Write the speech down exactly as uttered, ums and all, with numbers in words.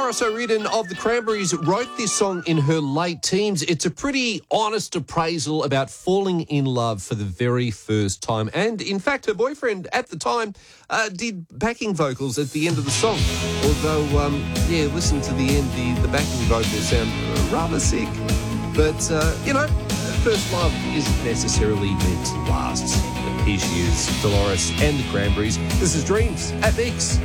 Dolores O'Riordan of the Cranberries wrote this song in her late teens. It's a pretty honest appraisal about falling in love for the very first time. And, in fact, her boyfriend at the time uh, did backing vocals at the end of the song. Although, um, yeah, listen to the end, the, the backing vocals sound rather sick. But, uh, you know, first love isn't necessarily meant to last. Here she is, Dolores and the Cranberries. This is Dreams at Mix.